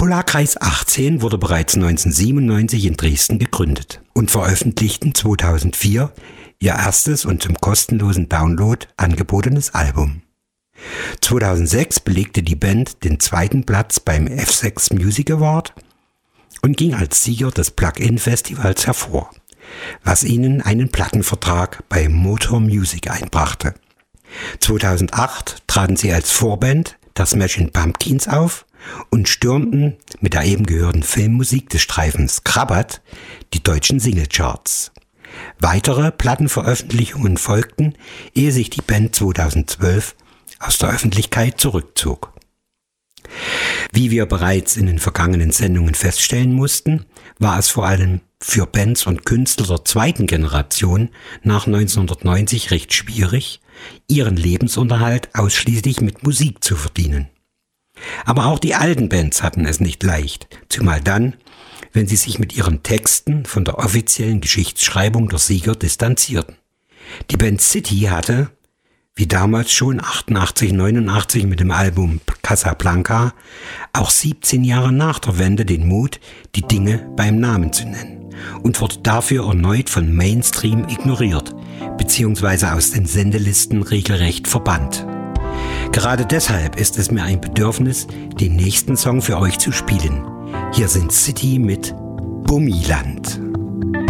Polarkreis 18 wurde bereits 1997 in Dresden gegründet und veröffentlichten 2004 ihr erstes und zum kostenlosen Download angebotenes Album. 2006 belegte die Band den 2. Platz beim F6 Music Award und ging als Sieger des Plug-in-Festivals hervor, was ihnen einen Plattenvertrag bei Motor Music einbrachte. 2008 traten sie als Vorband der Smashing Pumpkins auf und stürmten mit der eben gehörten Filmmusik des Streifens Krabat die deutschen Singlecharts. Weitere Plattenveröffentlichungen folgten, ehe sich die Band 2012 aus der Öffentlichkeit zurückzog. Wie wir bereits in den vergangenen Sendungen feststellen mussten, war es vor allem für Bands und Künstler der zweiten Generation nach 1990 recht schwierig, ihren Lebensunterhalt ausschließlich mit Musik zu verdienen. Aber auch die alten Bands hatten es nicht leicht, zumal dann, wenn sie sich mit ihren Texten von der offiziellen Geschichtsschreibung der Sieger distanzierten. Die Band City hatte, wie damals schon 88, 89 mit dem Album Casablanca, auch 17 Jahre nach der Wende den Mut, die Dinge beim Namen zu nennen und wurde dafür erneut von Mainstream ignoriert, beziehungsweise aus den Sendelisten regelrecht verbannt. Gerade deshalb ist es mir ein Bedürfnis, den nächsten Song für euch zu spielen. Hier sind City mit Bummiland.